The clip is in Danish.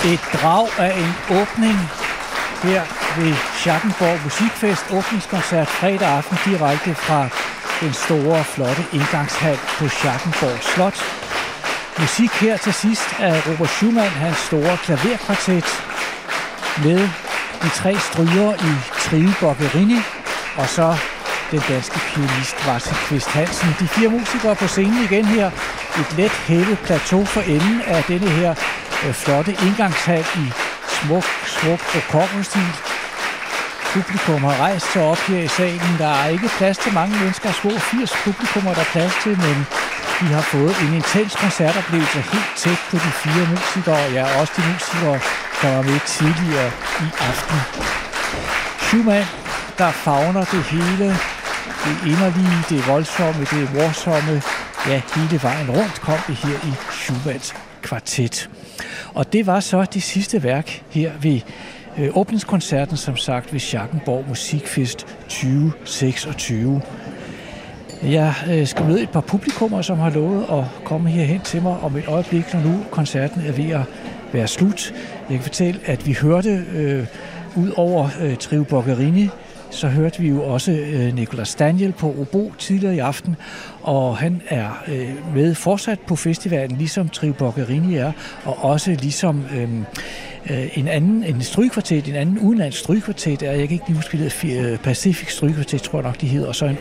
Et drag af en åbning her ved Schackenborg Musikfest. Åbningskoncert fredag aften direkte fra den store, flotte indgangshal på Schackenborg Slot. Musik her til sidst af Robert Schumann, hans store klaverkvartet med de 3 strygere i Trio Boccherini og så den danske pianist Martin Kvist Hansen. De 4 musikere på scenen igen her. Et let hævet plateau for enden af denne her flotte indgangshal i smuk rokokostil. Publikum har rejst sig op her i salen. Der er ikke plads til mange mennesker. Små 80 publikummer der er plads til, men vi har fået en intens koncertoplevelse helt tæt på de 4 musikere. Ja, også de musikere, der var med tidligere i aften. Schumann, der favner det hele. Det inderlige, det voldsomme, det morsomme. Ja, hele vejen rundt kom det her i Schumanns kvartet. Og det var så det sidste værk her ved åbningskoncerten, som sagt, ved Schackenborg Musikfest 2026. Jeg skal møde et par publikummer, som har lovet at komme herhen til mig om et øjeblik, når nu koncerten er ved at være slut. Jeg kan fortælle, at vi hørte ud over Trio Boccherini, så hørte vi jo også Nicolas Daniel på obo tidligere i aften, og han er med fortsat på festivalen, ligesom Trio Boccherini er, og også ligesom en strygekvartet, en anden udenlandsk strygekvartet, jeg kan ikke lige huske, Pacific Strygekvartet, tror jeg nok, de hedder, og så en